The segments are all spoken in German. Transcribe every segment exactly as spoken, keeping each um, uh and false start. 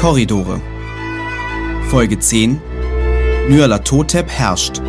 Korridore. Folge zehn. Nyarlathotep herrscht.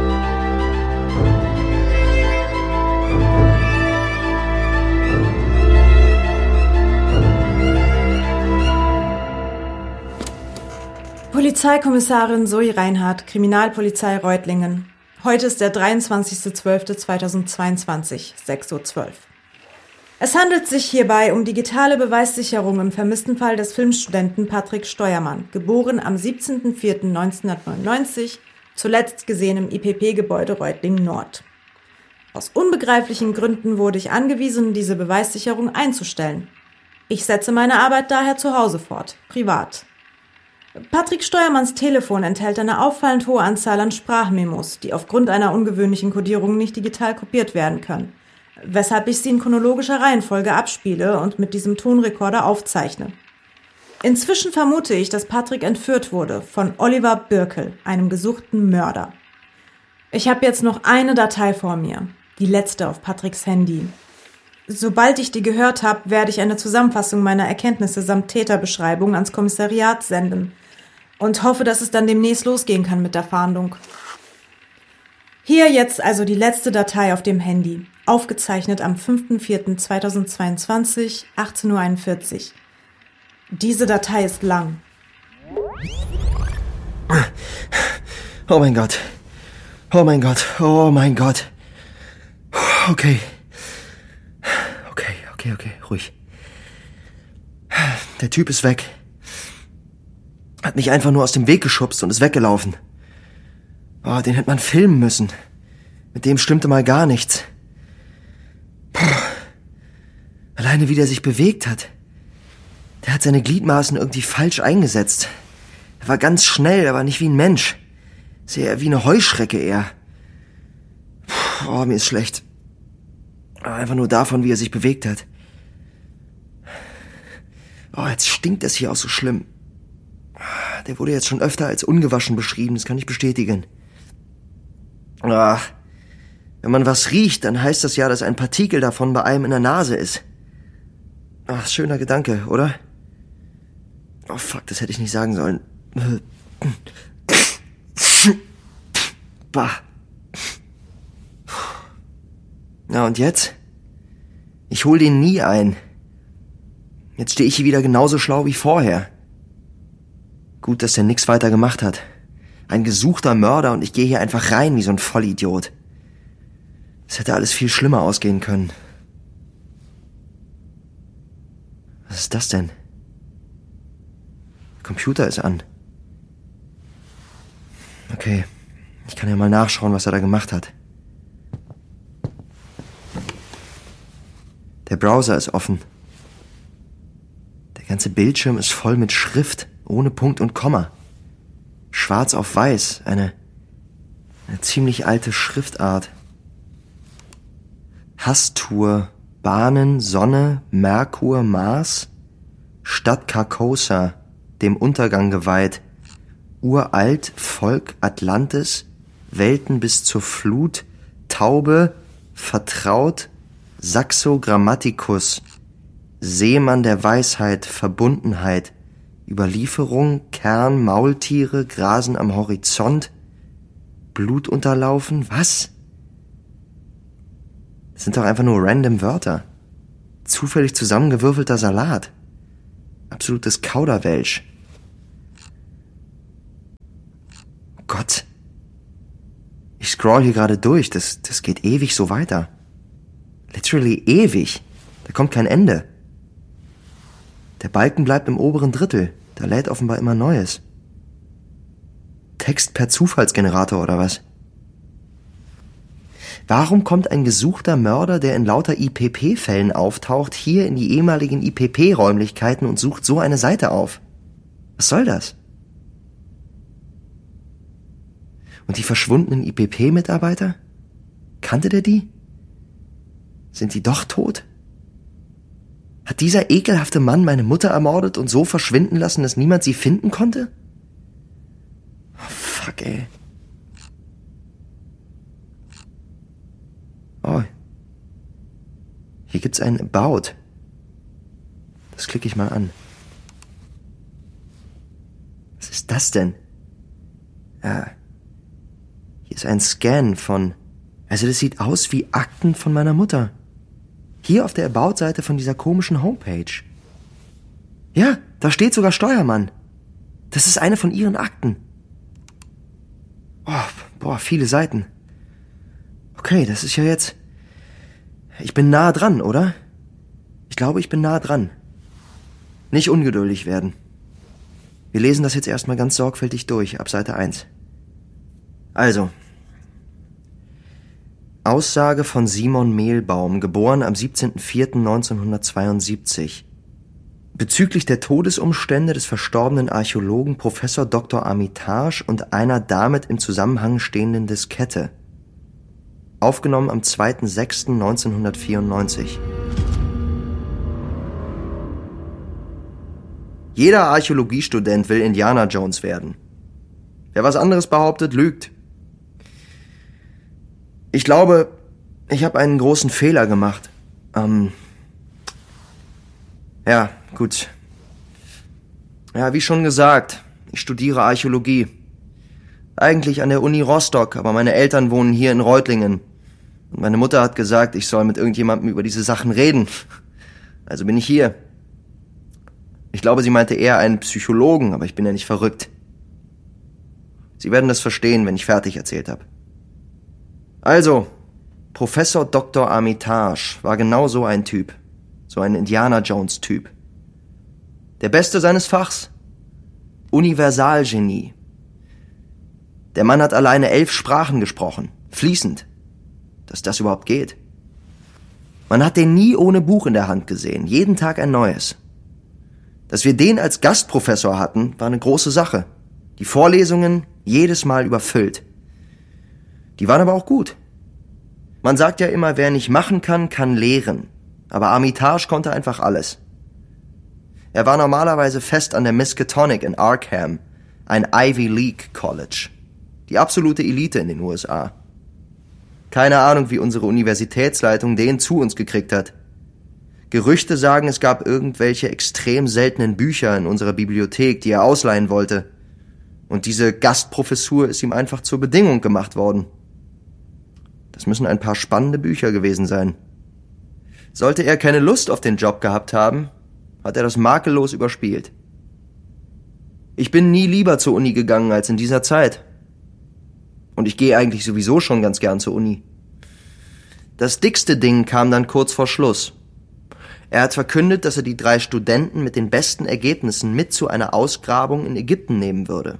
Polizeikommissarin Zoe Reinhardt, Kriminalpolizei Reutlingen. Heute ist der dreiundzwanzigster zwölfter zweitausendzweiundzwanzig, sechs Uhr zwölf. Es handelt sich hierbei um digitale Beweissicherung im vermissten Fall des Filmstudenten Patrick Steuermann, geboren am siebzehnten vierten neunzehnhundertneunundneunzig, zuletzt gesehen im I P P-Gebäude Reutlingen Nord. Aus unbegreiflichen Gründen wurde ich angewiesen, diese Beweissicherung einzustellen. Ich setze meine Arbeit daher zu Hause fort, privat. Patrick Steuermanns Telefon enthält eine auffallend hohe Anzahl an Sprachmemos, die aufgrund einer ungewöhnlichen Kodierung nicht digital kopiert werden können, weshalb ich sie in chronologischer Reihenfolge abspiele und mit diesem Tonrekorder aufzeichne. Inzwischen vermute ich, dass Patrick entführt wurde von Oliver Birkel, einem gesuchten Mörder. Ich habe jetzt noch eine Datei vor mir, die letzte auf Patricks Handy. Sobald ich die gehört habe, werde ich eine Zusammenfassung meiner Erkenntnisse samt Täterbeschreibung ans Kommissariat senden und hoffe, dass es dann demnächst losgehen kann mit der Fahndung. Hier jetzt also die letzte Datei auf dem Handy, aufgezeichnet am fünfter vierter zweitausendzweiundzwanzig, achtzehn Uhr einundvierzig. Diese Datei ist lang. Oh mein Gott. Oh mein Gott. Oh mein Gott. Okay. Okay, okay, okay. Ruhig. Der Typ ist weg. Hat mich einfach nur aus dem Weg geschubst und ist weggelaufen. Oh, den hätte man filmen müssen. Mit dem stimmte mal gar nichts. Puh. Alleine wie der sich bewegt hat. Der hat seine Gliedmaßen irgendwie falsch eingesetzt. Er war ganz schnell, aber nicht wie ein Mensch. Sehr wie eine Heuschrecke eher. Puh, oh, mir ist schlecht. Einfach nur davon, wie er sich bewegt hat. Oh, jetzt stinkt das hier auch so schlimm. Der wurde jetzt schon öfter als ungewaschen beschrieben, das kann ich bestätigen. Ah, wenn man was riecht, dann heißt das ja, dass ein Partikel davon bei einem in der Nase ist. Ach, schöner Gedanke, oder? Oh fuck, das hätte ich nicht sagen sollen. Bah. Na und jetzt? Ich hol den nie ein. Jetzt stehe ich hier wieder genauso schlau wie vorher. Gut, dass der nix weiter gemacht hat. Ein gesuchter Mörder und ich gehe hier einfach rein wie so ein Vollidiot. Es hätte alles viel schlimmer ausgehen können. Was ist das denn? Der Computer ist an. Okay, ich kann ja mal nachschauen, was er da gemacht hat. Der Browser ist offen. Der ganze Bildschirm ist voll mit Schrift, ohne Punkt und Komma. Schwarz auf weiß, eine, eine ziemlich alte Schriftart. Hastur, Bahnen, Sonne, Merkur, Mars, Stadt Carcosa, dem Untergang geweiht, uralt, Volk Atlantis, Welten bis zur Flut, Taube, vertraut, Saxo Grammaticus, Seemann der Weisheit, Verbundenheit, Überlieferung, Kern, Maultiere, Grasen am Horizont, Blut unterlaufen, was? Das sind doch einfach nur random Wörter. Zufällig zusammengewürfelter Salat. Absolutes Kauderwelsch. Gott. Ich scroll hier gerade durch, das, das geht ewig so weiter. Literally ewig. Da kommt kein Ende. Der Balken bleibt im oberen Drittel. Da lädt offenbar immer Neues. Text per Zufallsgenerator oder was? Warum kommt ein gesuchter Mörder, der in lauter I P P-Fällen auftaucht, hier in die ehemaligen I P P-Räumlichkeiten und sucht so eine Seite auf? Was soll das? Und die verschwundenen I P P-Mitarbeiter? Kannte der die? Sind die doch tot? Hat dieser ekelhafte Mann meine Mutter ermordet und so verschwinden lassen, dass niemand sie finden konnte? Oh, fuck, ey. Oh. Hier gibt's ein About. Das klicke ich mal an. das denn? Ja, hier ist ein Scan von... Also das sieht aus wie Akten von meiner Mutter. Hier auf der About-Seite von dieser komischen Homepage. Ja, da steht sogar Steuermann. Das ist eine von ihren Akten. Oh, boah, viele Seiten. Okay, das ist ja jetzt... Ich bin nah dran, oder? Ich glaube, ich bin nah dran. Nicht ungeduldig werden. Wir lesen das jetzt erstmal ganz sorgfältig durch, ab Seite eins. Also... Aussage von Simon Mehlbaum, geboren am siebzehnten vierten neunzehnhundertzweiundsiebzig. Bezüglich der Todesumstände des verstorbenen Archäologen Professor Doktor Armitage und einer damit im Zusammenhang stehenden Diskette. Aufgenommen am zweiten sechsten neunzehnhundertvierundneunzig. Jeder Archäologiestudent will Indiana Jones werden. Wer was anderes behauptet, lügt. Ich glaube, ich habe einen großen Fehler gemacht. Ähm, ja, gut. Ja, wie schon gesagt, ich studiere Archäologie. Eigentlich an der Uni Rostock, aber meine Eltern wohnen hier in Reutlingen. Und meine Mutter hat gesagt, ich soll mit irgendjemandem über diese Sachen reden. Also bin ich hier. Ich glaube, sie meinte eher einen Psychologen, aber ich bin ja nicht verrückt. Sie werden das verstehen, wenn ich fertig erzählt habe. Also, Professor Doktor Armitage war genau so ein Typ. So ein Indiana Jones Typ. Der Beste seines Fachs. Universalgenie. Der Mann hat alleine elf Sprachen gesprochen. Fließend. Dass das überhaupt geht. Man hat den nie ohne Buch in der Hand gesehen. Jeden Tag ein neues. Dass wir den als Gastprofessor hatten, war eine große Sache. Die Vorlesungen jedes Mal überfüllt. Die waren aber auch gut. Man sagt ja immer, wer nicht machen kann, kann lehren. Aber Armitage konnte einfach alles. Er war normalerweise fest an der Miskatonic in Arkham, ein Ivy League College. Die absolute Elite in den U S A. Keine Ahnung, wie unsere Universitätsleitung den zu uns gekriegt hat. Gerüchte sagen, es gab irgendwelche extrem seltenen Bücher in unserer Bibliothek, die er ausleihen wollte. Und diese Gastprofessur ist ihm einfach zur Bedingung gemacht worden. Das müssen ein paar spannende Bücher gewesen sein. Sollte er keine Lust auf den Job gehabt haben, hat er das makellos überspielt. Ich bin nie lieber zur Uni gegangen als in dieser Zeit. Und ich gehe eigentlich sowieso schon ganz gern zur Uni. Das dickste Ding kam dann kurz vor Schluss. Er hat verkündet, dass er die drei Studenten mit den besten Ergebnissen mit zu einer Ausgrabung in Ägypten nehmen würde.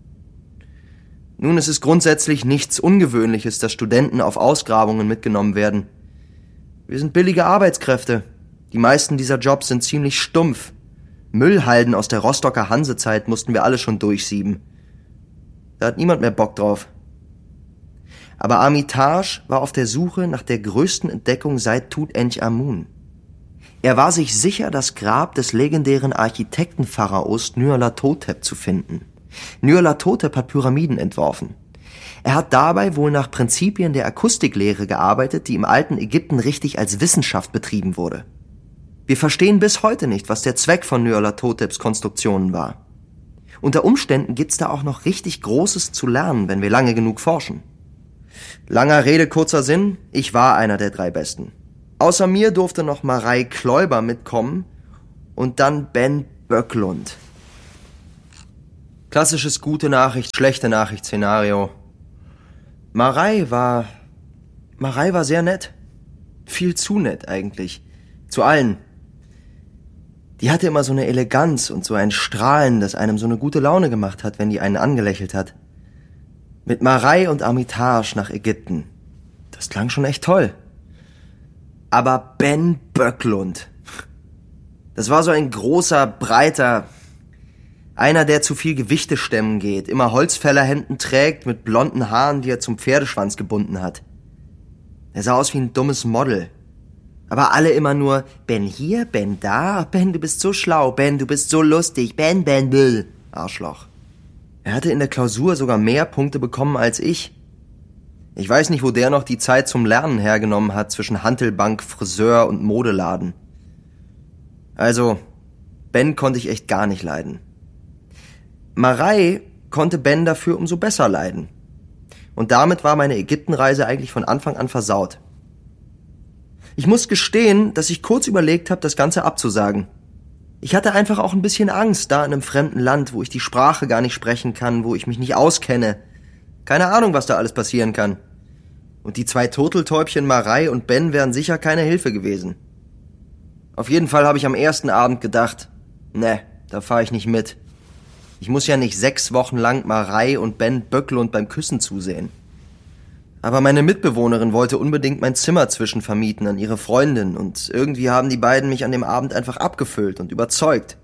Nun, es ist grundsätzlich nichts Ungewöhnliches, dass Studenten auf Ausgrabungen mitgenommen werden. Wir sind billige Arbeitskräfte. Die meisten dieser Jobs sind ziemlich stumpf. Müllhalden aus der Rostocker Hansezeit mussten wir alle schon durchsieben. Da hat niemand mehr Bock drauf. Aber Armitage war auf der Suche nach der größten Entdeckung seit Tutanchamun. Er war sich sicher, das Grab des legendären Architektenpharaos Nyarlathotep zu finden. Nyarlathotep hat Pyramiden entworfen. Er hat dabei wohl nach Prinzipien der Akustiklehre gearbeitet, die im alten Ägypten richtig als Wissenschaft betrieben wurde. Wir verstehen bis heute nicht, was der Zweck von Nyarlathoteps Konstruktionen war. Unter Umständen gibt's da auch noch richtig Großes zu lernen, wenn wir lange genug forschen. Langer Rede, kurzer Sinn, ich war einer der drei Besten. Außer mir durfte noch Marei Kläuber mitkommen und dann Ben Böcklund. Klassisches gute Nachricht, schlechte Nachricht Szenario. Marei war... Marei war sehr nett. Viel zu nett eigentlich. Zu allen. Die hatte immer so eine Eleganz und so ein Strahlen, das einem so eine gute Laune gemacht hat, wenn die einen angelächelt hat. Mit Marei und Armitage nach Ägypten. Das klang schon echt toll. Aber Ben Böcklund. Das war so ein großer, breiter... Einer, der zu viel Gewichte stemmen geht, immer Holzfällerhemden trägt mit blonden Haaren, die er zum Pferdeschwanz gebunden hat. Er sah aus wie ein dummes Model. Aber alle immer nur, Ben hier, Ben da, Ben, du bist so schlau, Ben, du bist so lustig, Ben, Ben, Bill. Arschloch. Er hatte in der Klausur sogar mehr Punkte bekommen als ich. Ich weiß nicht, wo der noch die Zeit zum Lernen hergenommen hat zwischen Hantelbank, Friseur und Modeladen. Also, Ben konnte ich echt gar nicht leiden. Marei konnte Ben dafür umso besser leiden. Und damit war meine Ägyptenreise eigentlich von Anfang an versaut. Ich muss gestehen, dass ich kurz überlegt habe, das Ganze abzusagen. Ich hatte einfach auch ein bisschen Angst, da in einem fremden Land, wo ich die Sprache gar nicht sprechen kann, wo ich mich nicht auskenne. Keine Ahnung, was da alles passieren kann. Und die zwei Turteltäubchen Marei und Ben wären sicher keine Hilfe gewesen. Auf jeden Fall habe ich am ersten Abend gedacht, ne, da fahre ich nicht mit. Ich muss ja nicht sechs Wochen lang Marei und Ben Böcklund beim Küssen zusehen. Aber meine Mitbewohnerin wollte unbedingt mein Zimmer zwischenvermieten an ihre Freundin und irgendwie haben die beiden mich an dem Abend einfach abgefüllt und überzeugt.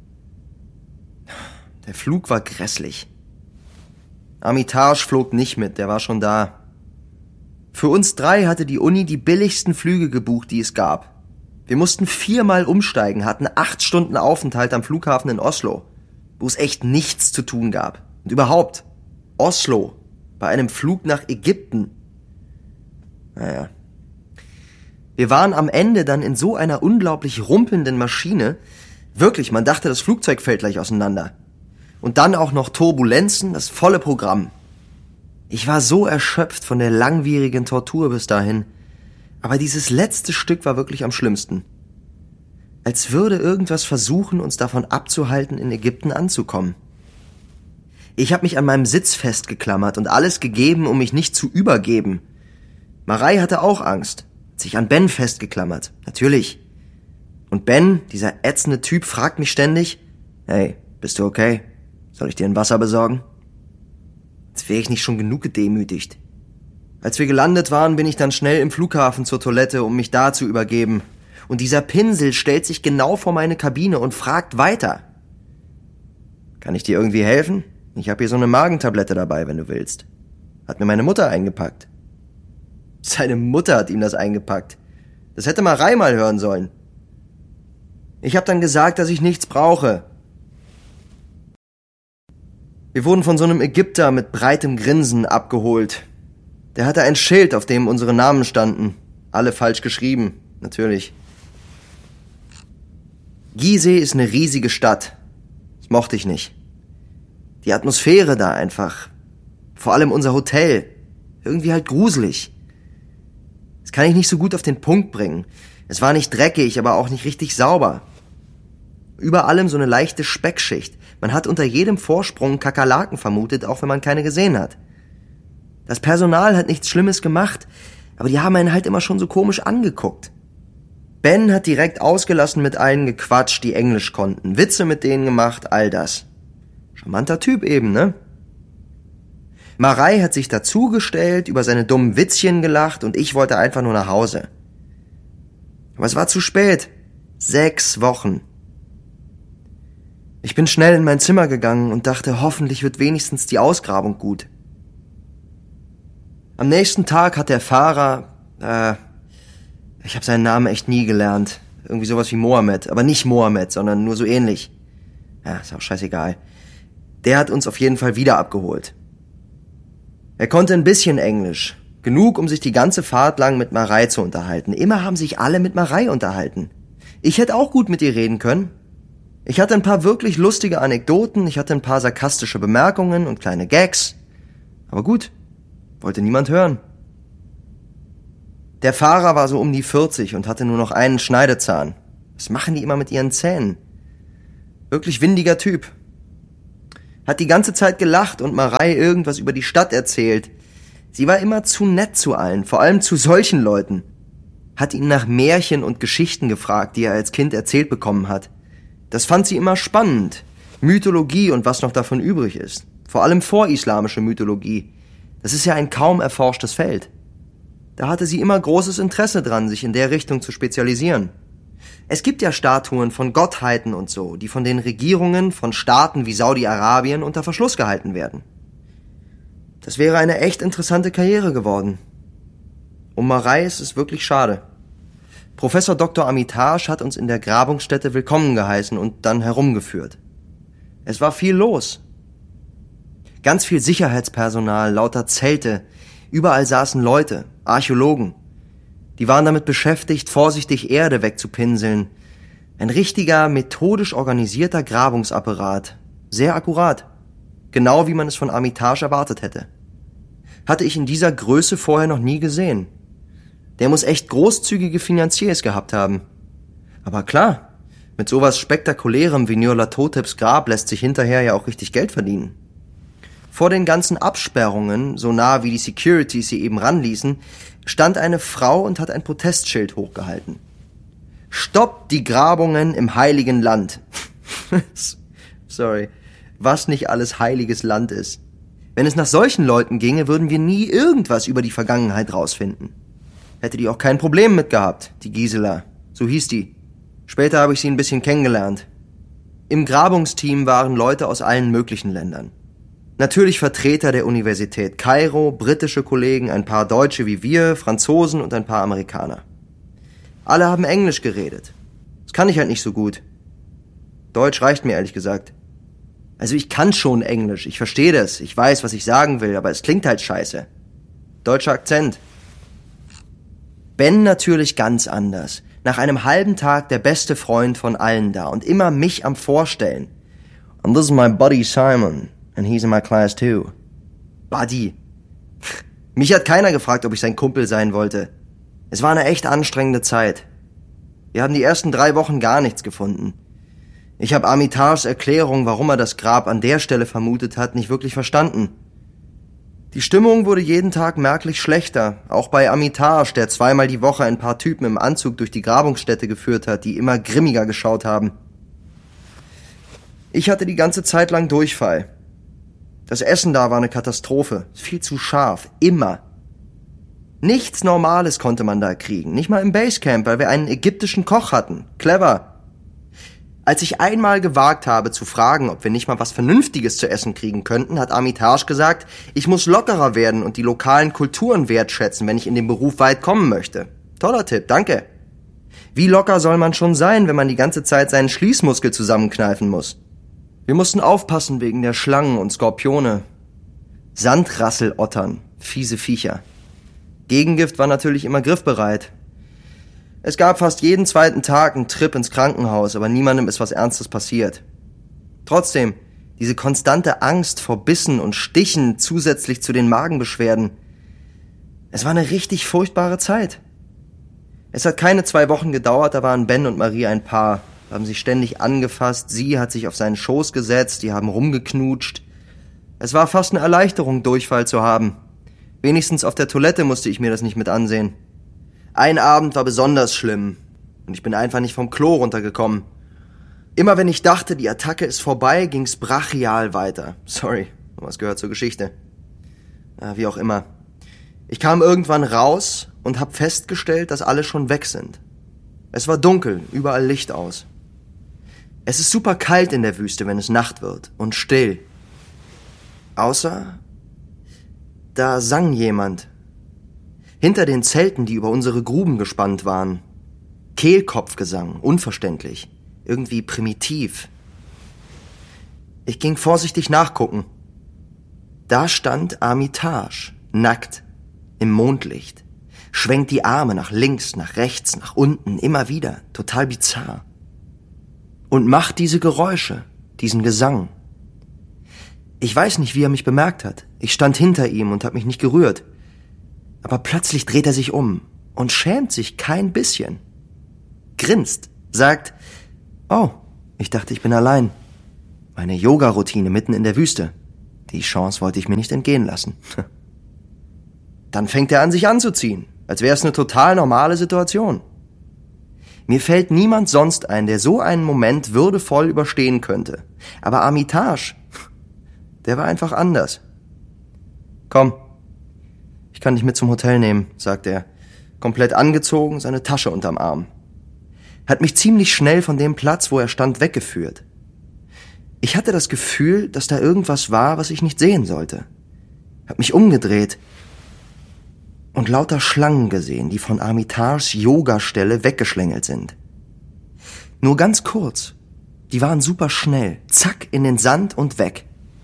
Der Flug war grässlich. Armitage flog nicht mit, der war schon da. Für uns drei hatte die Uni die billigsten Flüge gebucht, die es gab. Wir mussten viermal umsteigen, hatten acht Stunden Aufenthalt am Flughafen in Oslo, wo es echt nichts zu tun gab. Und überhaupt, Oslo, bei einem Flug nach Ägypten. Naja. Wir waren am Ende dann in so einer unglaublich rumpelnden Maschine. Wirklich, man dachte, das Flugzeug fällt gleich auseinander. Und dann auch noch Turbulenzen, das volle Programm. Ich war so erschöpft von der langwierigen Tortur bis dahin. Aber dieses letzte Stück war wirklich am schlimmsten. Als würde irgendwas versuchen, uns davon abzuhalten, in Ägypten anzukommen. Ich habe mich an meinem Sitz festgeklammert und alles gegeben, um mich nicht zu übergeben. Marei hatte auch Angst, hat sich an Ben festgeklammert, natürlich. Und Ben, dieser ätzende Typ, fragt mich ständig, hey, bist du okay? Soll ich dir ein Wasser besorgen? Jetzt wäre ich nicht schon genug gedemütigt. Als wir gelandet waren, bin ich dann schnell im Flughafen zur Toilette, um mich da zu übergeben. Und dieser Pinsel stellt sich genau vor meine Kabine und fragt weiter. Kann ich dir irgendwie helfen? Ich habe hier so eine Magentablette dabei, wenn du willst. Hat mir meine Mutter eingepackt. Seine Mutter hat ihm das eingepackt. Das hätte Marei mal hören sollen. Ich habe dann gesagt, dass ich nichts brauche. Wir wurden von so einem Ägypter mit breitem Grinsen abgeholt. Der hatte ein Schild, auf dem unsere Namen standen. Alle falsch geschrieben, natürlich. Gizeh ist eine riesige Stadt. Das mochte ich nicht. Die Atmosphäre da einfach. Vor allem unser Hotel. Irgendwie halt gruselig. Das kann ich nicht so gut auf den Punkt bringen. Es war nicht dreckig, aber auch nicht richtig sauber. Über allem so eine leichte Speckschicht. Man hat unter jedem Vorsprung Kakerlaken vermutet, auch wenn man keine gesehen hat. Das Personal hat nichts Schlimmes gemacht, aber die haben einen halt immer schon so komisch angeguckt. Ben hat direkt ausgelassen mit allen gequatscht, die Englisch konnten. Witze mit denen gemacht, all das. Charmanter Typ eben, ne? Marei hat sich dazugestellt, über seine dummen Witzchen gelacht und ich wollte einfach nur nach Hause. Aber es war zu spät. Sechs Wochen. Ich bin schnell in mein Zimmer gegangen und dachte, hoffentlich wird wenigstens die Ausgrabung gut. Am nächsten Tag hat der Fahrer, äh, ich habe seinen Namen echt nie gelernt. Irgendwie sowas wie Mohammed, aber nicht Mohammed, sondern nur so ähnlich. Ja, ist auch scheißegal. Der hat uns auf jeden Fall wieder abgeholt. Er konnte ein bisschen Englisch. Genug, um sich die ganze Fahrt lang mit Marei zu unterhalten. Immer haben sich alle mit Marei unterhalten. Ich hätte auch gut mit ihr reden können. Ich hatte ein paar wirklich lustige Anekdoten, ich hatte ein paar sarkastische Bemerkungen und kleine Gags. Aber gut, wollte niemand hören. Der Fahrer war so um die vierzig und hatte nur noch einen Schneidezahn. Was machen die immer mit ihren Zähnen? Wirklich windiger Typ. Hat die ganze Zeit gelacht und Marei irgendwas über die Stadt erzählt. Sie war immer zu nett zu allen, vor allem zu solchen Leuten. Hat ihn nach Märchen und Geschichten gefragt, die er als Kind erzählt bekommen hat. Das fand sie immer spannend. Mythologie und was noch davon übrig ist. Vor allem vorislamische Mythologie. Das ist ja ein kaum erforschtes Feld. Da hatte sie immer großes Interesse dran, sich in der Richtung zu spezialisieren. Es gibt ja Statuen von Gottheiten und so, die von den Regierungen von Staaten wie Saudi-Arabien unter Verschluss gehalten werden. Das wäre eine echt interessante Karriere geworden. Um Marei ist es wirklich schade. Professor Doktor Armitage hat uns in der Grabungsstätte willkommen geheißen und dann herumgeführt. Es war viel los. Ganz viel Sicherheitspersonal, lauter Zelte. Überall saßen Leute, Archäologen. Die waren damit beschäftigt, vorsichtig Erde wegzupinseln. Ein richtiger, methodisch organisierter Grabungsapparat. Sehr akkurat. Genau wie man es von Armitage erwartet hätte. Hatte ich in dieser Größe vorher noch nie gesehen. Der muss echt großzügige Finanziers gehabt haben. Aber klar, mit sowas Spektakulärem wie Nyarlathoteps Grab lässt sich hinterher ja auch richtig Geld verdienen. Vor den ganzen Absperrungen, so nah wie die Securities sie eben ranließen, stand eine Frau und hat ein Protestschild hochgehalten. Stoppt die Grabungen im Heiligen Land. Sorry, was nicht alles heiliges Land ist. Wenn es nach solchen Leuten ginge, würden wir nie irgendwas über die Vergangenheit rausfinden. Hätte die auch kein Problem mit gehabt, die Gisela. So hieß die. Später habe ich sie ein bisschen kennengelernt. Im Grabungsteam waren Leute aus allen möglichen Ländern. Natürlich Vertreter der Universität Kairo, britische Kollegen, ein paar Deutsche wie wir, Franzosen und ein paar Amerikaner. Alle haben Englisch geredet. Das kann ich halt nicht so gut. Deutsch reicht mir ehrlich gesagt. Also ich kann schon Englisch, ich verstehe das, ich weiß, was ich sagen will, aber es klingt halt scheiße. Deutscher Akzent. Ben natürlich ganz anders. Nach einem halben Tag der beste Freund von allen da und immer mich am Vorstellen. And this is my buddy Simon, and he's in my class too. Buddy. Mich hat keiner gefragt, ob ich sein Kumpel sein wollte. Es war eine echt anstrengende Zeit. Wir haben die ersten drei Wochen gar nichts gefunden. Ich habe Armitages Erklärung, warum er das Grab an der Stelle vermutet hat, nicht wirklich verstanden. Die Stimmung wurde jeden Tag merklich schlechter, auch bei Armitage, der zweimal die Woche ein paar Typen im Anzug durch die Grabungsstätte geführt hat, die immer grimmiger geschaut haben. Ich hatte die ganze Zeit lang Durchfall. Das Essen da war eine Katastrophe, viel zu scharf, immer. Nichts Normales konnte man da kriegen, nicht mal im Basecamp, weil wir einen ägyptischen Koch hatten. Clever. Als ich einmal gewagt habe zu fragen, ob wir nicht mal was Vernünftiges zu essen kriegen könnten, hat Armitage gesagt, ich muss lockerer werden und die lokalen Kulturen wertschätzen, wenn ich in den Beruf weit kommen möchte. Toller Tipp, danke. Wie locker soll man schon sein, wenn man die ganze Zeit seinen Schließmuskel zusammenkneifen muss? Wir mussten aufpassen wegen der Schlangen und Skorpione. Sandrasselottern, fiese Viecher. Gegengift war natürlich immer griffbereit. Es gab fast jeden zweiten Tag einen Trip ins Krankenhaus, aber niemandem ist was Ernstes passiert. Trotzdem, diese konstante Angst vor Bissen und Stichen zusätzlich zu den Magenbeschwerden. Es war eine richtig furchtbare Zeit. Es hat keine zwei Wochen gedauert, da waren Ben und Marie ein Paar, haben sich ständig angefasst, sie hat sich auf seinen Schoß gesetzt, die haben rumgeknutscht. Es war fast eine Erleichterung, Durchfall zu haben. Wenigstens auf der Toilette musste ich mir das nicht mit ansehen. Ein Abend war besonders schlimm und ich bin einfach nicht vom Klo runtergekommen. Immer wenn ich dachte, die Attacke ist vorbei, ging's brachial weiter. Sorry, aber es gehört zur Geschichte. Ja, wie auch immer. Ich kam irgendwann raus und hab festgestellt, dass alle schon weg sind. Es war dunkel, überall Licht aus. Es ist super kalt in der Wüste, wenn es Nacht wird und still. Außer da sang jemand. Hinter den Zelten, die über unsere Gruben gespannt waren. Kehlkopfgesang, unverständlich, irgendwie primitiv. Ich ging vorsichtig nachgucken. Da stand Armitage, nackt, im Mondlicht, schwenkt die Arme nach links, nach rechts, nach unten, immer wieder, total bizarr. Und macht diese Geräusche, diesen Gesang. Ich weiß nicht, wie er mich bemerkt hat. Ich stand hinter ihm und hab mich nicht gerührt. Aber plötzlich dreht er sich um und schämt sich kein bisschen. Grinst, sagt, oh, ich dachte, ich bin allein. Meine Yoga-Routine mitten in der Wüste. Die Chance wollte ich mir nicht entgehen lassen. Dann fängt er an, sich anzuziehen, als wäre es eine total normale Situation. Mir fällt niemand sonst ein, der so einen Moment würdevoll überstehen könnte. Aber Armitage, der war einfach anders. Komm, ich kann dich mit zum Hotel nehmen, sagt er, komplett angezogen, seine Tasche unterm Arm. Hat mich ziemlich schnell von dem Platz, wo er stand, weggeführt. Ich hatte das Gefühl, dass da irgendwas war, was ich nicht sehen sollte. Hab mich umgedreht und lauter Schlangen gesehen, die von Armitages Yogastelle weggeschlängelt sind. Nur ganz kurz. Die waren super schnell. Zack, in den Sand und weg.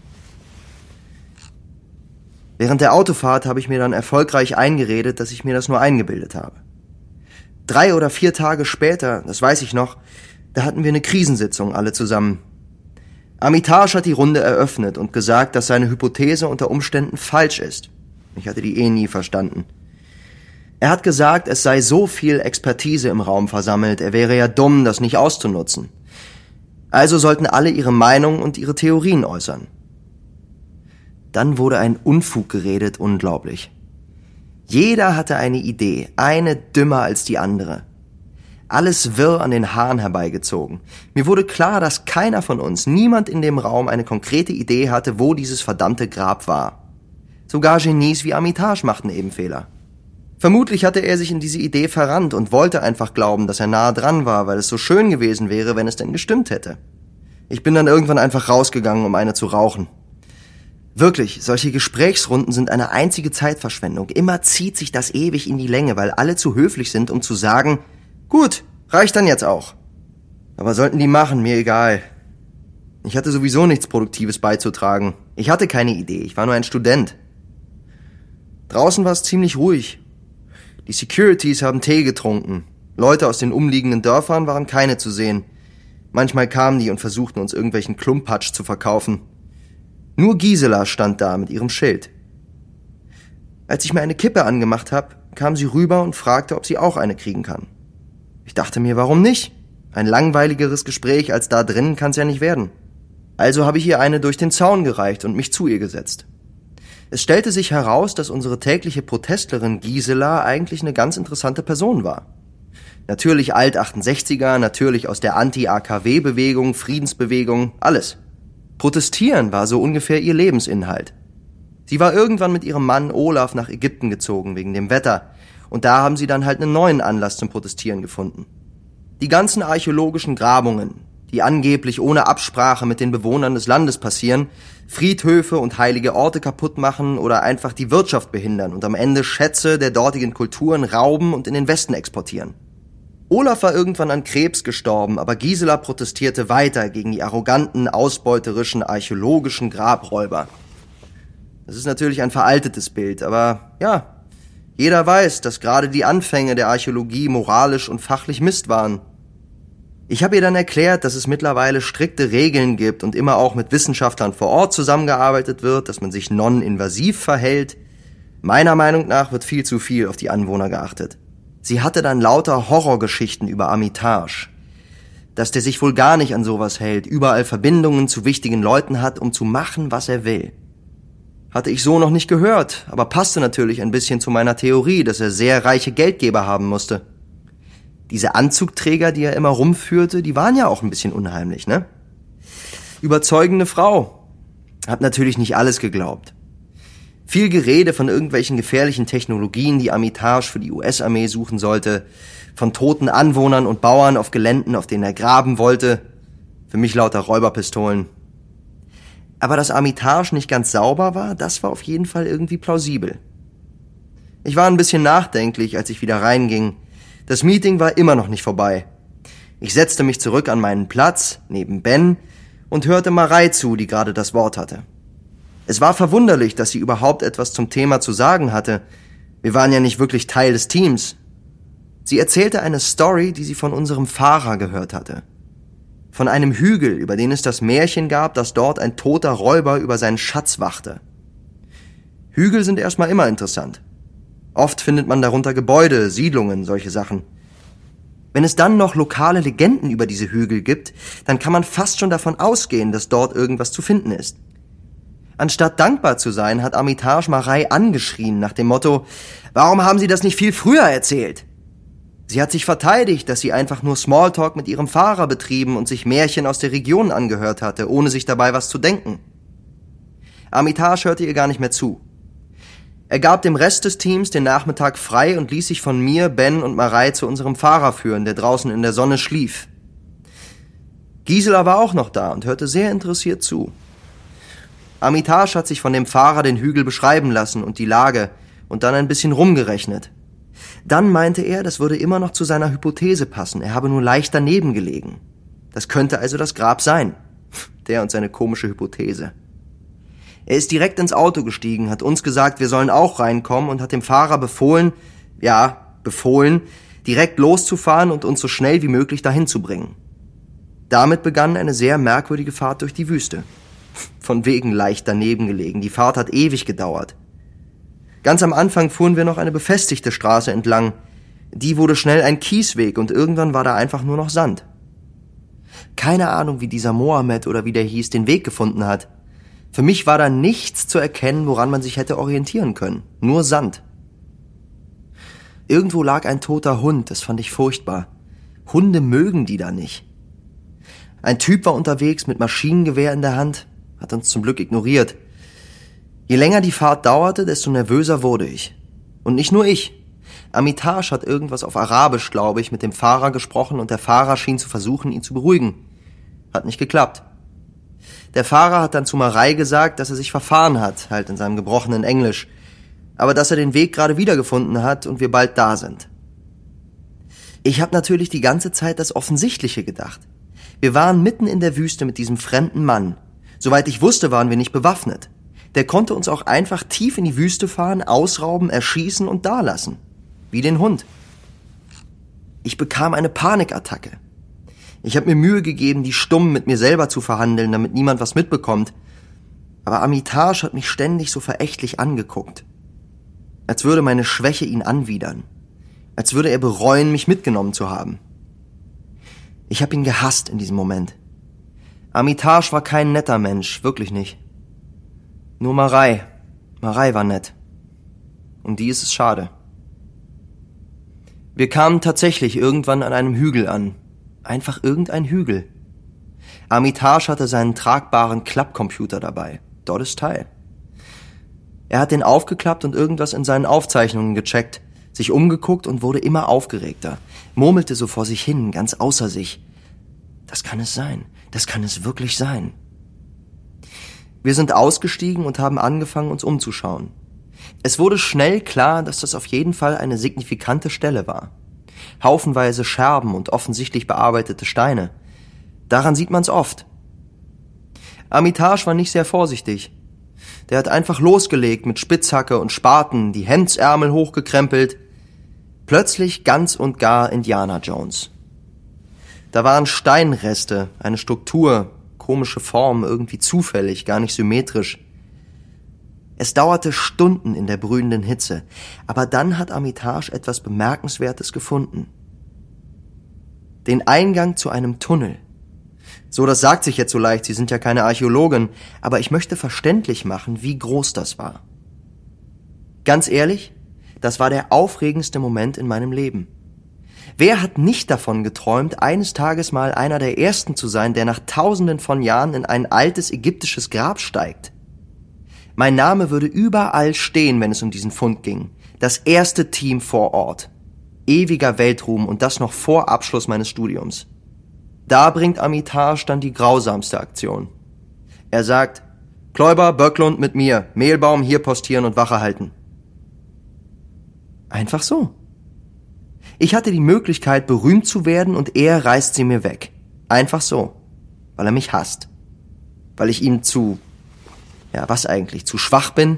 Während der Autofahrt habe ich mir dann erfolgreich eingeredet, dass ich mir das nur eingebildet habe. Drei oder vier Tage später, das weiß ich noch, da hatten wir eine Krisensitzung alle zusammen. Armitage hat die Runde eröffnet und gesagt, dass seine Hypothese unter Umständen falsch ist. Ich hatte die eh nie verstanden. Er hat gesagt, es sei so viel Expertise im Raum versammelt, er wäre ja dumm, das nicht auszunutzen. Also sollten alle ihre Meinung und ihre Theorien äußern. Dann wurde ein Unfug geredet, unglaublich. Jeder hatte eine Idee, eine dümmer als die andere. Alles wirr an den Haaren herbeigezogen. Mir wurde klar, dass keiner von uns, niemand in dem Raum eine konkrete Idee hatte, wo dieses verdammte Grab war. Sogar Genies wie Armitage machten eben Fehler. Vermutlich hatte er sich in diese Idee verrannt und wollte einfach glauben, dass er nahe dran war, weil es so schön gewesen wäre, wenn es denn gestimmt hätte. Ich bin dann irgendwann einfach rausgegangen, um eine zu rauchen. Wirklich, solche Gesprächsrunden sind eine einzige Zeitverschwendung. Immer zieht sich das ewig in die Länge, weil alle zu höflich sind, um zu sagen, gut, reicht dann jetzt auch. Aber sollten die machen, mir egal. Ich hatte sowieso nichts Produktives beizutragen. Ich hatte keine Idee, ich war nur ein Student. Draußen war es ziemlich ruhig. Die Securities haben Tee getrunken. Leute aus den umliegenden Dörfern waren keine zu sehen. Manchmal kamen die und versuchten uns irgendwelchen Klumpatsch zu verkaufen. Nur Gisela stand da mit ihrem Schild. Als ich mir eine Kippe angemacht habe, kam sie rüber und fragte, ob sie auch eine kriegen kann. Ich dachte mir, warum nicht? Ein langweiligeres Gespräch als da drinnen kann's ja nicht werden. Also habe ich ihr eine durch den Zaun gereicht und mich zu ihr gesetzt. Es stellte sich heraus, dass unsere tägliche Protestlerin Gisela eigentlich eine ganz interessante Person war. Natürlich Alt-achtundsechziger, natürlich aus der Anti-A K W-Bewegung, Friedensbewegung, alles. Protestieren war so ungefähr ihr Lebensinhalt. Sie war irgendwann mit ihrem Mann Olaf nach Ägypten gezogen wegen dem Wetter und da haben sie dann halt einen neuen Anlass zum Protestieren gefunden. Die ganzen archäologischen Grabungen, die angeblich ohne Absprache mit den Bewohnern des Landes passieren, Friedhöfe und heilige Orte kaputt machen oder einfach die Wirtschaft behindern und am Ende Schätze der dortigen Kulturen rauben und in den Westen exportieren. Olaf war irgendwann an Krebs gestorben, aber Gisela protestierte weiter gegen die arroganten, ausbeuterischen, archäologischen Grabräuber. Das ist natürlich ein veraltetes Bild, aber ja, jeder weiß, dass gerade die Anfänge der Archäologie moralisch und fachlich Mist waren. Ich habe ihr dann erklärt, dass es mittlerweile strikte Regeln gibt und immer auch mit Wissenschaftlern vor Ort zusammengearbeitet wird, dass man sich non-invasiv verhält. Meiner Meinung nach wird viel zu viel auf die Anwohner geachtet. Sie hatte dann lauter Horrorgeschichten über Armitage. Dass der sich wohl gar nicht an sowas hält, überall Verbindungen zu wichtigen Leuten hat, um zu machen, was er will. Hatte ich so noch nicht gehört, aber passte natürlich ein bisschen zu meiner Theorie, dass er sehr reiche Geldgeber haben musste. Diese Anzugträger, die er immer rumführte, die waren ja auch ein bisschen unheimlich, ne? Überzeugende Frau. Hab natürlich nicht alles geglaubt. Viel Gerede von irgendwelchen gefährlichen Technologien, die Armitage für die U S-Armee suchen sollte, von toten Anwohnern und Bauern auf Geländen, auf denen er graben wollte. Für mich lauter Räuberpistolen. Aber dass Armitage nicht ganz sauber war, das war auf jeden Fall irgendwie plausibel. Ich war ein bisschen nachdenklich, als ich wieder reinging. Das Meeting war immer noch nicht vorbei. Ich setzte mich zurück an meinen Platz, neben Ben, und hörte Marei zu, die gerade das Wort hatte. Es war verwunderlich, dass sie überhaupt etwas zum Thema zu sagen hatte. Wir waren ja nicht wirklich Teil des Teams. Sie erzählte eine Story, die sie von unserem Fahrer gehört hatte. Von einem Hügel, über den es das Märchen gab, dass dort ein toter Räuber über seinen Schatz wachte. Hügel sind erstmal immer interessant. Oft findet man darunter Gebäude, Siedlungen, solche Sachen. Wenn es dann noch lokale Legenden über diese Hügel gibt, dann kann man fast schon davon ausgehen, dass dort irgendwas zu finden ist. Anstatt dankbar zu sein, hat Armitage Marei angeschrien nach dem Motto, warum haben Sie das nicht viel früher erzählt? Sie hat sich verteidigt, dass sie einfach nur Smalltalk mit ihrem Fahrer betrieben und sich Märchen aus der Region angehört hatte, ohne sich dabei was zu denken. Armitage hörte ihr gar nicht mehr zu. Er gab dem Rest des Teams den Nachmittag frei und ließ sich von mir, Ben und Marei zu unserem Fahrer führen, der draußen in der Sonne schlief. Gisela war auch noch da und hörte sehr interessiert zu. Armitage hat sich von dem Fahrer den Hügel beschreiben lassen und die Lage und dann ein bisschen rumgerechnet. Dann meinte er, das würde immer noch zu seiner Hypothese passen, er habe nur leicht daneben gelegen. Das könnte also das Grab sein. Der und seine komische Hypothese. Er ist direkt ins Auto gestiegen, hat uns gesagt, wir sollen auch reinkommen und hat dem Fahrer befohlen, ja, befohlen, direkt loszufahren und uns so schnell wie möglich dahin zu bringen. Damit begann eine sehr merkwürdige Fahrt durch die Wüste. Von wegen leicht daneben gelegen. Die Fahrt hat ewig gedauert. Ganz am Anfang fuhren wir noch eine befestigte Straße entlang. Die wurde schnell ein Kiesweg und irgendwann war da einfach nur noch Sand. Keine Ahnung, wie dieser Mohammed oder wie der hieß, den Weg gefunden hat. Für mich war da nichts zu erkennen, woran man sich hätte orientieren können. Nur Sand. Irgendwo lag ein toter Hund, das fand ich furchtbar. Hunde mögen die da nicht. Ein Typ war unterwegs mit Maschinengewehr in der Hand, hat uns zum Glück ignoriert. Je länger die Fahrt dauerte, desto nervöser wurde ich. Und nicht nur ich. Armitage hat irgendwas auf Arabisch, glaube ich, mit dem Fahrer gesprochen und der Fahrer schien zu versuchen, ihn zu beruhigen. Hat nicht geklappt. Der Fahrer hat dann zu Marei gesagt, dass er sich verfahren hat, halt in seinem gebrochenen Englisch, aber dass er den Weg gerade wiedergefunden hat und wir bald da sind. Ich habe natürlich die ganze Zeit das Offensichtliche gedacht. Wir waren mitten in der Wüste mit diesem fremden Mann. Soweit ich wusste, waren wir nicht bewaffnet. Der konnte uns auch einfach tief in die Wüste fahren, ausrauben, erschießen und dalassen. Wie den Hund. Ich bekam eine Panikattacke. Ich habe mir Mühe gegeben, die stumm mit mir selber zu verhandeln, damit niemand was mitbekommt. Aber Armitage hat mich ständig so verächtlich angeguckt. Als würde meine Schwäche ihn anwidern. Als würde er bereuen, mich mitgenommen zu haben. Ich habe ihn gehasst in diesem Moment. Armitage war kein netter Mensch, wirklich nicht. Nur Marei. Marei war nett. Um die ist es schade. Wir kamen tatsächlich irgendwann an einem Hügel an. Einfach irgendein Hügel. Armitage hatte seinen tragbaren Klappcomputer dabei. Dort ist Teil. Er hat den aufgeklappt und irgendwas in seinen Aufzeichnungen gecheckt, sich umgeguckt und wurde immer aufgeregter, murmelte so vor sich hin, ganz außer sich. Das kann es sein, das kann es wirklich sein. Wir sind ausgestiegen und haben angefangen, uns umzuschauen. Es wurde schnell klar, dass das auf jeden Fall eine signifikante Stelle war. Haufenweise Scherben und offensichtlich bearbeitete Steine. Daran sieht man's oft. Armitage war nicht sehr vorsichtig. Der hat einfach losgelegt mit Spitzhacke und Spaten, die Hemdsärmel hochgekrempelt. Plötzlich ganz und gar Indiana Jones. Da waren Steinreste, eine Struktur, komische Form, irgendwie zufällig, gar nicht symmetrisch. Es dauerte Stunden in der brühenden Hitze, aber dann hat Armitage etwas Bemerkenswertes gefunden. Den Eingang zu einem Tunnel. So, das sagt sich jetzt so leicht, Sie sind ja keine Archäologin, aber ich möchte verständlich machen, wie groß das war. Ganz ehrlich, das war der aufregendste Moment in meinem Leben. Wer hat nicht davon geträumt, eines Tages mal einer der Ersten zu sein, der nach tausenden von Jahren in ein altes ägyptisches Grab steigt? Mein Name würde überall stehen, wenn es um diesen Fund ging. Das erste Team vor Ort. Ewiger Weltruhm und das noch vor Abschluss meines Studiums. Da bringt Armitage dann die grausamste Aktion. Er sagt, Kläuber, Böcklund mit mir, Mehlbaum hier postieren und Wache halten. Einfach so. Ich hatte die Möglichkeit, berühmt zu werden und er reißt sie mir weg. Einfach so. Weil er mich hasst. Weil ich ihm zu... Ja, was eigentlich? Zu schwach bin?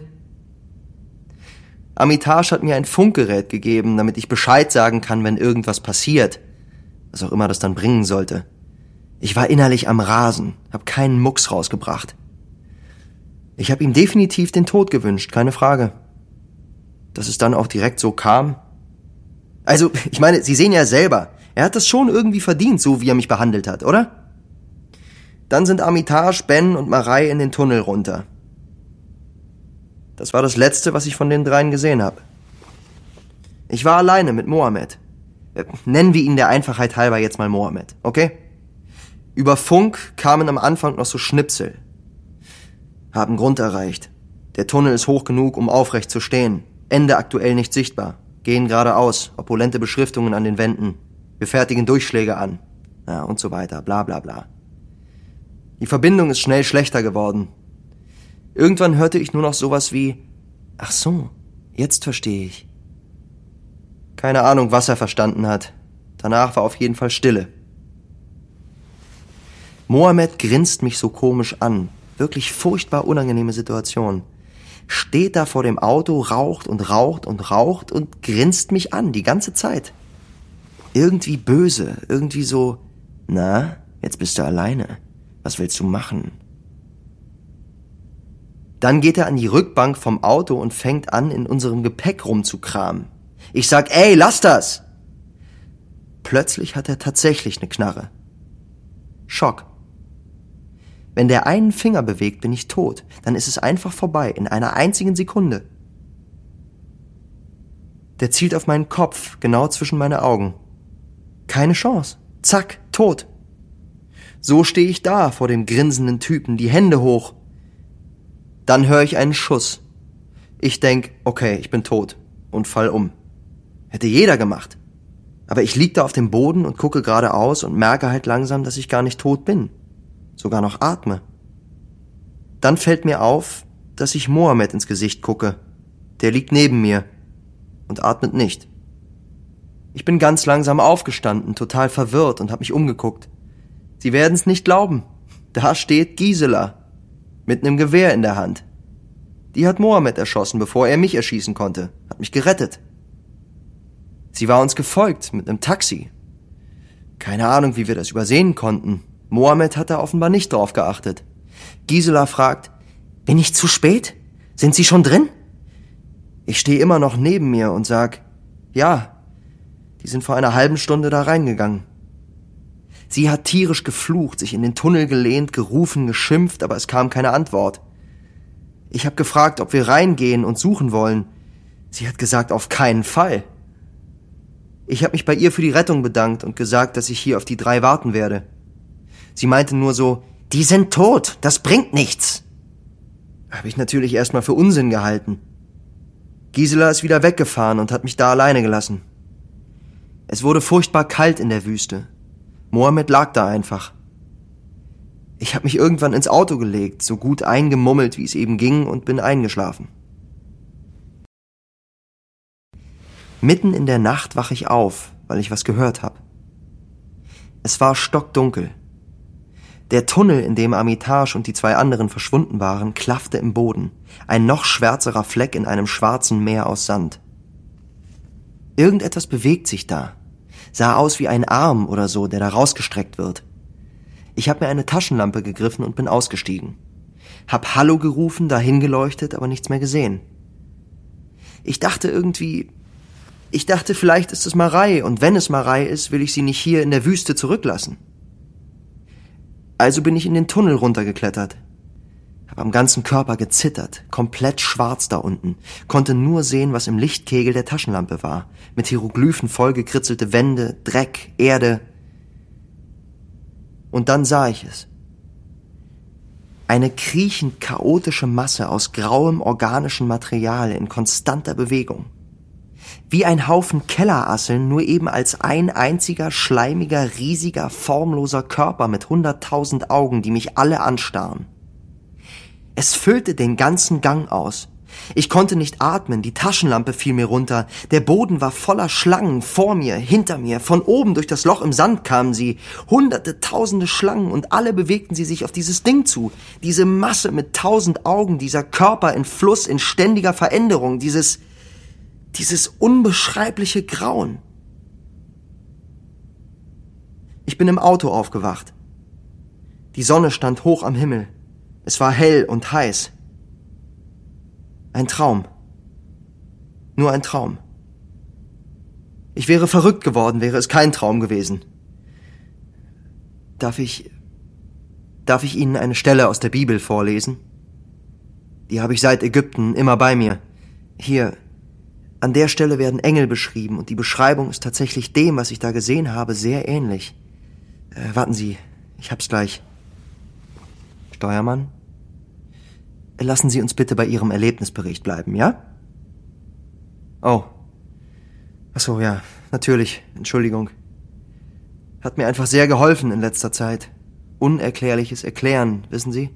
Armitage hat mir ein Funkgerät gegeben, damit ich Bescheid sagen kann, wenn irgendwas passiert. Was auch immer das dann bringen sollte. Ich war innerlich am Rasen, hab keinen Mucks rausgebracht. Ich hab ihm definitiv den Tod gewünscht, keine Frage. Dass es dann auch direkt so kam? Also, ich meine, Sie sehen ja selber, er hat das schon irgendwie verdient, so wie er mich behandelt hat, oder? Dann sind Armitage, Ben und Marei in den Tunnel runter. Das war das Letzte, was ich von den dreien gesehen habe. Ich war alleine mit Mohammed. Äh, nennen wir ihn der Einfachheit halber jetzt mal Mohammed, okay? Über Funk kamen am Anfang noch so Schnipsel. Haben Grund erreicht. Der Tunnel ist hoch genug, um aufrecht zu stehen. Ende aktuell nicht sichtbar. Gehen geradeaus. Opulente Beschriftungen an den Wänden. Wir fertigen Durchschläge an. Ja, und so weiter. Bla bla bla. Die Verbindung ist schnell schlechter geworden. Irgendwann hörte ich nur noch sowas wie, ach so, jetzt verstehe ich. Keine Ahnung, was er verstanden hat. Danach war auf jeden Fall Stille. Mohammed grinst mich so komisch an. Wirklich furchtbar unangenehme Situation. Steht da vor dem Auto, raucht und raucht und raucht und grinst mich an, die ganze Zeit. Irgendwie böse, irgendwie so, na, Jetzt bist du alleine. Was willst du machen? Dann geht er an die Rückbank vom Auto und fängt an, in unserem Gepäck rumzukramen. Ich sag, ey, lass das! Plötzlich hat er tatsächlich eine Knarre. Schock. Wenn der einen Finger bewegt, bin ich tot. Dann ist es einfach vorbei, in einer einzigen Sekunde. Der zielt auf meinen Kopf, genau zwischen meine Augen. Keine Chance. Zack, tot. So stehe ich da vor dem grinsenden Typen, die Hände hoch. Dann höre ich einen Schuss. Ich denk, okay, ich bin tot und fall um. Hätte jeder gemacht. Aber ich lieg da auf dem Boden und gucke geradeaus und merke halt langsam, dass ich gar nicht tot bin. Sogar noch atme. Dann fällt mir auf, dass ich Mohammed ins Gesicht gucke. Der liegt neben mir und atmet nicht. Ich bin ganz langsam aufgestanden, total verwirrt und habe mich umgeguckt. Sie werden's nicht glauben. Da steht Gisela mit einem Gewehr in der Hand. Die hat Mohammed erschossen, bevor er mich erschießen konnte. Hat mich gerettet. Sie war uns gefolgt mit einem Taxi. Keine Ahnung, wie wir das übersehen konnten. Mohammed hat da offenbar nicht drauf geachtet. Gisela fragt, bin ich zu spät? Sind Sie schon drin? Ich stehe immer noch neben mir und sag, ja, die sind vor einer halben Stunde da reingegangen. Sie hat tierisch geflucht, sich in den Tunnel gelehnt, gerufen, geschimpft, aber es kam keine Antwort. Ich habe gefragt, ob wir reingehen und suchen wollen. Sie hat gesagt, auf keinen Fall. Ich habe mich bei ihr für die Rettung bedankt und gesagt, dass ich hier auf die drei warten werde. Sie meinte nur so, die sind tot, das bringt nichts. Habe ich natürlich erstmal für Unsinn gehalten. Gisela ist wieder weggefahren und hat mich da alleine gelassen. Es wurde furchtbar kalt in der Wüste. Mohammed lag da einfach. Ich habe mich irgendwann ins Auto gelegt, so gut eingemummelt, wie es eben ging, und bin eingeschlafen. Mitten in der Nacht wache ich auf, weil ich was gehört habe. Es war stockdunkel. Der Tunnel, in dem Armitage und die zwei anderen verschwunden waren, klaffte im Boden. Ein noch schwärzerer Fleck in einem schwarzen Meer aus Sand. Irgendetwas bewegt sich da. Sah aus wie ein Arm oder so, der da rausgestreckt wird. Ich habe mir eine Taschenlampe gegriffen und bin ausgestiegen. Hab Hallo gerufen, dahin geleuchtet, aber nichts mehr gesehen. Ich dachte irgendwie... Ich dachte, vielleicht ist es Marei, und wenn es Marei ist, will ich sie nicht hier in der Wüste zurücklassen. Also bin ich in den Tunnel runtergeklettert. Hab am ganzen Körper gezittert, komplett schwarz da unten, konnte nur sehen, was im Lichtkegel der Taschenlampe war, mit Hieroglyphen vollgekritzelte Wände, Dreck, Erde. Und dann sah ich es. Eine kriechend chaotische Masse aus grauem organischem Material in konstanter Bewegung. Wie ein Haufen Kellerasseln, nur eben als ein einziger, schleimiger, riesiger, formloser Körper mit hunderttausend Augen, die mich alle anstarren. Es füllte den ganzen Gang aus. Ich konnte nicht atmen, die Taschenlampe fiel mir runter, der Boden war voller Schlangen, vor mir, hinter mir, von oben durch das Loch im Sand kamen sie, hunderte, tausende Schlangen, und alle bewegten sie sich auf dieses Ding zu, diese Masse mit tausend Augen, dieser Körper in Fluss, in ständiger Veränderung, dieses... Dieses unbeschreibliche Grauen. Ich bin im Auto aufgewacht. Die Sonne stand hoch am Himmel. Es war hell und heiß. Ein Traum. Nur ein Traum. Ich wäre verrückt geworden, wäre es kein Traum gewesen. Darf ich... Darf ich Ihnen eine Stelle aus der Bibel vorlesen? Die habe ich seit Ägypten immer bei mir. Hier... An der Stelle werden Engel beschrieben und die Beschreibung ist tatsächlich dem, was ich da gesehen habe, sehr ähnlich. Äh, warten Sie, ich hab's gleich. Steuermann? Lassen Sie uns bitte bei Ihrem Erlebnisbericht bleiben, ja? Oh. Ach so, ja, natürlich, Entschuldigung. Hat mir einfach sehr geholfen in letzter Zeit. Unerklärliches Erklären, wissen Sie?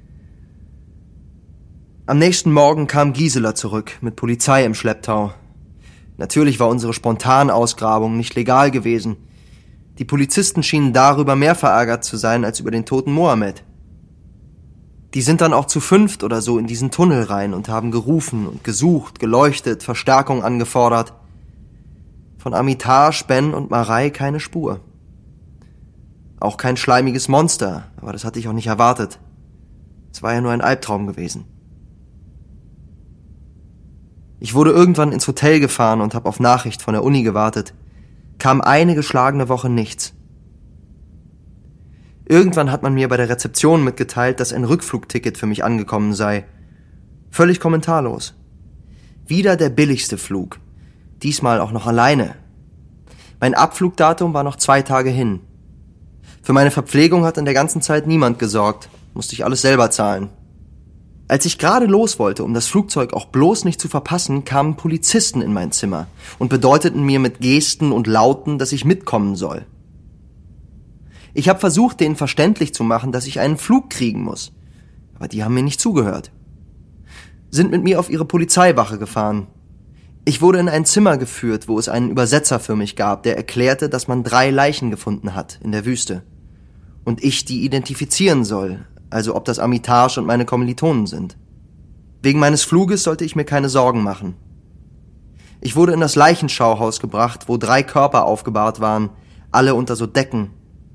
Am nächsten Morgen kam Gisela zurück, mit Polizei im Schlepptau. Natürlich war unsere Spontanausgrabung nicht legal gewesen. Die Polizisten schienen darüber mehr verärgert zu sein, als über den toten Mohammed. Die sind dann auch zu fünft oder so in diesen Tunnel rein und haben gerufen und gesucht, geleuchtet, Verstärkung angefordert. Von Armitage, Ben und Marei keine Spur. Auch kein schleimiges Monster, aber das hatte ich auch nicht erwartet. Es war ja nur ein Albtraum gewesen. Ich wurde irgendwann ins Hotel gefahren und habe auf Nachricht von der Uni gewartet. Kam eine geschlagene Woche nichts. Irgendwann hat man mir bei der Rezeption mitgeteilt, dass ein Rückflugticket für mich angekommen sei. Völlig kommentarlos. Wieder der billigste Flug. Diesmal auch noch alleine. Mein Abflugdatum war noch zwei Tage hin. Für meine Verpflegung hat in der ganzen Zeit niemand gesorgt. Musste ich alles selber zahlen. Als ich gerade los wollte, um das Flugzeug auch bloß nicht zu verpassen, kamen Polizisten in mein Zimmer und bedeuteten mir mit Gesten und Lauten, dass ich mitkommen soll. Ich habe versucht, denen verständlich zu machen, dass ich einen Flug kriegen muss. Aber die haben mir nicht zugehört. Sind mit mir auf ihre Polizeiwache gefahren. Ich wurde in ein Zimmer geführt, wo es einen Übersetzer für mich gab, der erklärte, dass man drei Leichen gefunden hat in der Wüste. Und ich die identifizieren soll, also ob das Armitage und meine Kommilitonen sind. Wegen meines Fluges sollte ich mir keine Sorgen machen. Ich wurde in das Leichenschauhaus gebracht, wo drei Körper aufgebahrt waren, alle unter so Decken.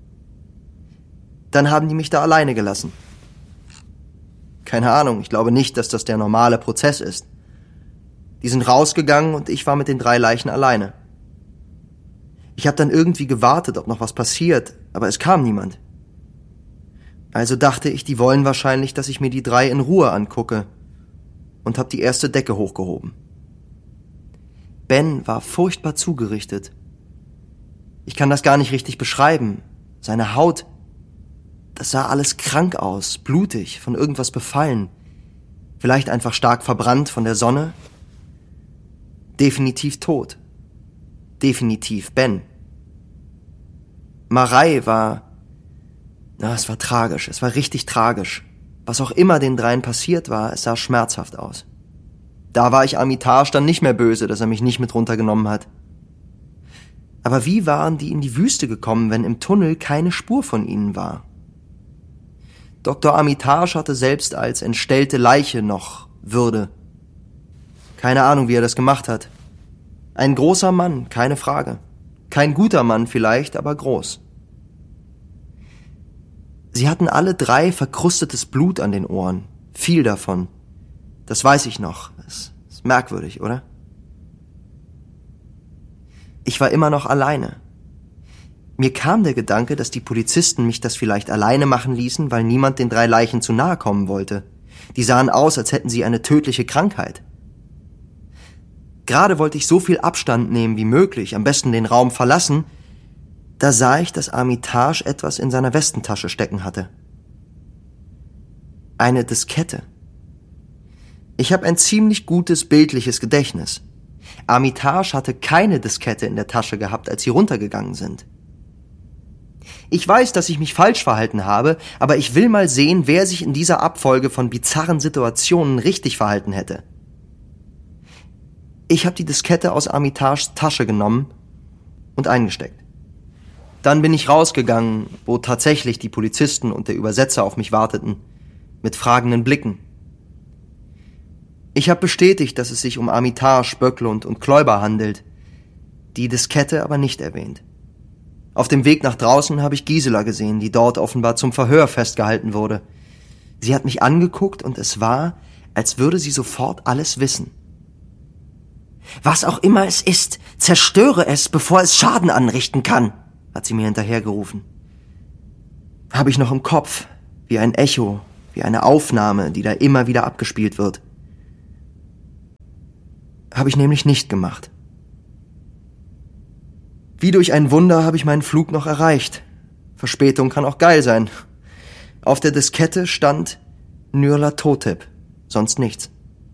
Dann haben die mich da alleine gelassen. Keine Ahnung, ich glaube nicht, dass das der normale Prozess ist. Die sind rausgegangen und ich war mit den drei Leichen alleine. Ich habe dann irgendwie gewartet, ob noch was passiert, aber es kam niemand. Also dachte ich, die wollen wahrscheinlich, dass ich mir die drei in Ruhe angucke und habe die erste Decke hochgehoben. Ben war furchtbar zugerichtet. Ich kann das gar nicht richtig beschreiben. Seine Haut, das sah alles krank aus, blutig, von irgendwas befallen. Vielleicht einfach stark verbrannt von der Sonne. Definitiv tot. Definitiv Ben. Marei war... Na, es war tragisch, es war richtig tragisch. Was auch immer den dreien passiert war, es sah schmerzhaft aus. Da war ich Armitage dann nicht mehr böse, dass er mich nicht mit runtergenommen hat. Aber wie waren die in die Wüste gekommen, wenn im Tunnel keine Spur von ihnen war? Doktor Armitage hatte selbst als entstellte Leiche noch Würde. Keine Ahnung, wie er das gemacht hat. Ein großer Mann, keine Frage. Kein guter Mann vielleicht, aber groß. Sie hatten alle drei verkrustetes Blut an den Ohren. Viel davon. Das weiß ich noch. Das ist merkwürdig, oder? Ich war immer noch alleine. Mir kam der Gedanke, dass die Polizisten mich das vielleicht alleine machen ließen, weil niemand den drei Leichen zu nahe kommen wollte. Die sahen aus, als hätten sie eine tödliche Krankheit. Gerade wollte ich so viel Abstand nehmen wie möglich, am besten den Raum verlassen. Da sah ich, dass Armitage etwas in seiner Westentasche stecken hatte. Eine Diskette. Ich habe ein ziemlich gutes bildliches Gedächtnis. Armitage hatte keine Diskette in der Tasche gehabt, als sie runtergegangen sind. Ich weiß, dass ich mich falsch verhalten habe, aber ich will mal sehen, wer sich in dieser Abfolge von bizarren Situationen richtig verhalten hätte. Ich habe die Diskette aus Armitages Tasche genommen und eingesteckt. Dann bin ich rausgegangen, wo tatsächlich die Polizisten und der Übersetzer auf mich warteten, mit fragenden Blicken. Ich habe bestätigt, dass es sich um Armitage, Böcklund und Kläuber handelt, die Diskette aber nicht erwähnt. Auf dem Weg nach draußen habe ich Gisela gesehen, die dort offenbar zum Verhör festgehalten wurde. Sie hat mich angeguckt und es war, als würde sie sofort alles wissen. »Was auch immer es ist, zerstöre es, bevor es Schaden anrichten kann«, hat sie mir hinterhergerufen. Habe ich noch im Kopf, wie ein Echo, wie eine Aufnahme, die da immer wieder abgespielt wird. Habe ich nämlich nicht gemacht. Wie durch ein Wunder habe ich meinen Flug noch erreicht. Verspätung kann auch geil sein. Auf der Diskette stand Nyarlathotep, sonst nichts.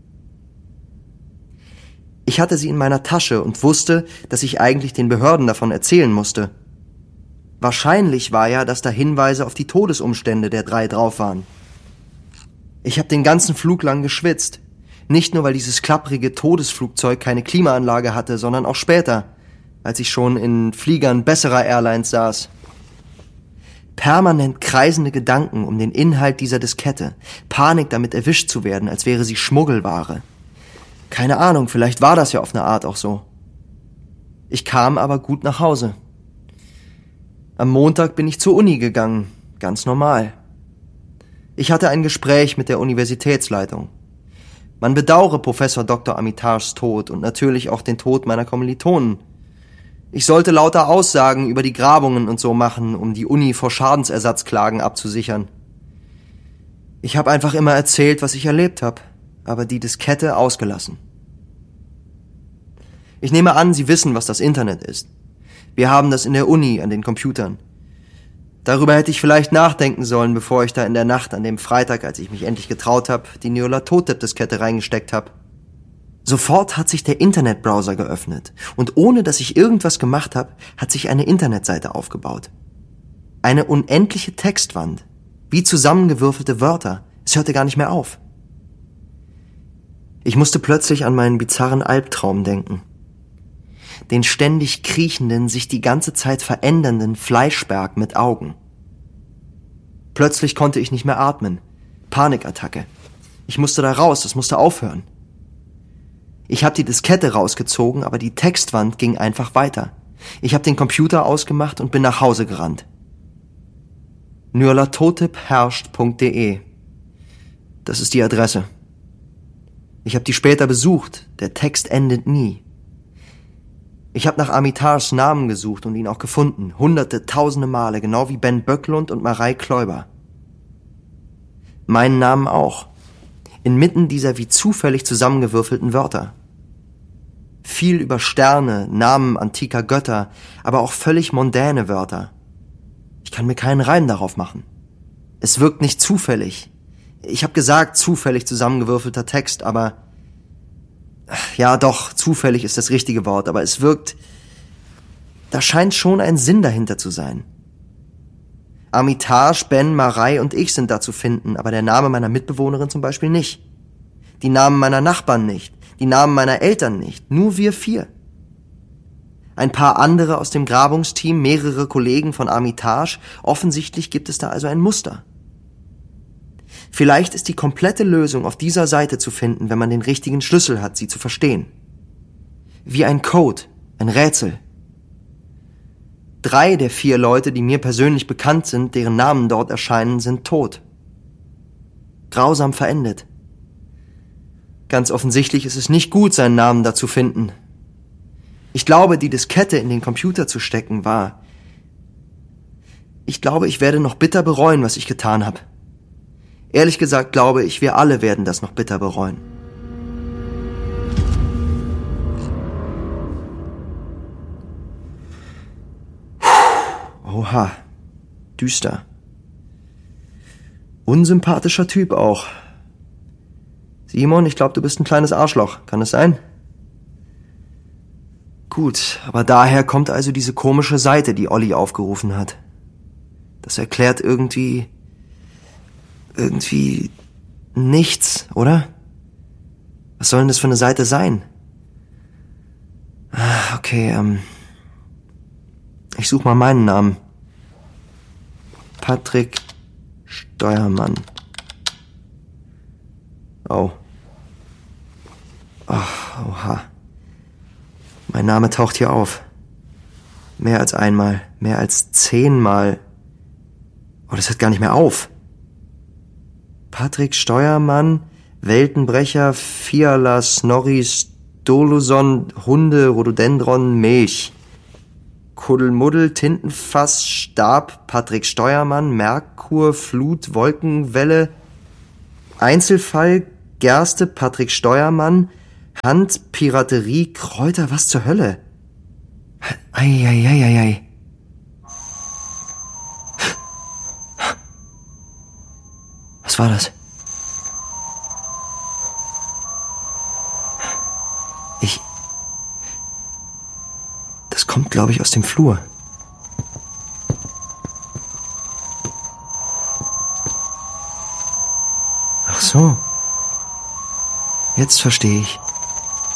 Ich hatte sie in meiner Tasche und wusste, dass ich eigentlich den Behörden davon erzählen musste. Wahrscheinlich war ja, dass da Hinweise auf die Todesumstände der drei drauf waren. Ich habe den ganzen Flug lang geschwitzt. Nicht nur, weil dieses klapprige Todesflugzeug keine Klimaanlage hatte, sondern auch später, als ich schon in Fliegern besserer Airlines saß. Permanent kreisende Gedanken um den Inhalt dieser Diskette. Panik, damit erwischt zu werden, als wäre sie Schmuggelware. Keine Ahnung, vielleicht war das ja auf eine Art auch so. Ich kam aber gut nach Hause. Am Montag bin ich zur Uni gegangen, ganz normal. Ich hatte ein Gespräch mit der Universitätsleitung. Man bedauere Professor Doktor Amitars Tod und natürlich auch den Tod meiner Kommilitonen. Ich sollte lauter Aussagen über die Grabungen und so machen, um die Uni vor Schadensersatzklagen abzusichern. Ich habe einfach immer erzählt, was ich erlebt habe, aber die Diskette ausgelassen. Ich nehme an, Sie wissen, was das Internet ist. Wir haben das in der Uni an den Computern. Darüber hätte ich vielleicht nachdenken sollen, bevor ich da in der Nacht an dem Freitag, als ich mich endlich getraut habe, die Nyarlathotep-Diskette reingesteckt habe. Sofort hat sich der Internetbrowser geöffnet und ohne, dass ich irgendwas gemacht habe, hat sich eine Internetseite aufgebaut. Eine unendliche Textwand, wie zusammengewürfelte Wörter. Es hörte gar nicht mehr auf. Ich musste plötzlich an meinen bizarren Albtraum denken. Den ständig kriechenden, sich die ganze Zeit verändernden Fleischberg mit Augen. Plötzlich konnte ich nicht mehr atmen. Panikattacke. Ich musste da raus, das musste aufhören. Ich habe die Diskette rausgezogen, aber die Textwand ging einfach weiter. Ich habe den Computer ausgemacht und bin nach Hause gerannt. nyarlathotep herrscht punkt de. Das ist die Adresse. Ich habe die später besucht. Der Text endet nie. Ich habe nach Amitars Namen gesucht und ihn auch gefunden. Hunderte, tausende Male, genau wie Ben Böcklund und Marei Kläuber. Meinen Namen auch. Inmitten dieser wie zufällig zusammengewürfelten Wörter. Viel über Sterne, Namen antiker Götter, aber auch völlig mondäne Wörter. Ich kann mir keinen Reim darauf machen. Es wirkt nicht zufällig. Ich habe gesagt, zufällig zusammengewürfelter Text, aber... Ja, doch, zufällig ist das richtige Wort, aber es wirkt... Da scheint schon ein Sinn dahinter zu sein. Amitage, Ben, Marei und ich sind da zu finden, aber der Name meiner Mitbewohnerin zum Beispiel nicht. Die Namen meiner Nachbarn nicht. Die Namen meiner Eltern nicht. Nur wir vier. Ein paar andere aus dem Grabungsteam, mehrere Kollegen von Amitage. Offensichtlich gibt es da also ein Muster. Vielleicht ist die komplette Lösung auf dieser Seite zu finden, wenn man den richtigen Schlüssel hat, sie zu verstehen. Wie ein Code, ein Rätsel. Drei der vier Leute, die mir persönlich bekannt sind, deren Namen dort erscheinen, sind tot. Grausam verendet. Ganz offensichtlich ist es nicht gut, seinen Namen da zu finden. Ich glaube, die Diskette in den Computer zu stecken war... Ich glaube, ich werde noch bitter bereuen, was ich getan habe. Ehrlich gesagt glaube ich, wir alle werden das noch bitter bereuen. Oha, düster. Unsympathischer Typ auch. Simon, ich glaube, du bist ein kleines Arschloch. Kann es sein? Gut, aber daher kommt also diese komische Seite, die Olli aufgerufen hat. Das erklärt irgendwie... irgendwie nichts, oder? Was soll denn das für eine Seite sein? Ah, okay, ähm... ich suche mal meinen Namen. Patrick Steuermann. Oh. Ach, oha. Mein Name taucht hier auf. Mehr als einmal, mehr als zehnmal. Oh, das hört gar nicht mehr auf. Patrick Steuermann, Weltenbrecher, Fiala, Snorris, Doluson, Hunde, Rhododendron, Milch. Kuddelmuddel, Tintenfass, Stab, Patrick Steuermann, Merkur, Flut, Wolkenwelle, Einzelfall, Gerste, Patrick Steuermann, Hand, Piraterie, Kräuter, was zur Hölle? Eieieiei. Was war das? Ich... Das kommt, glaube ich, aus dem Flur. Ach so. Jetzt verstehe ich.